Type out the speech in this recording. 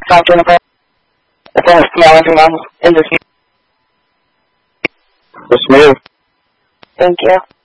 South Jennifer. If there's small in this. Yes, ma'am. Thank you.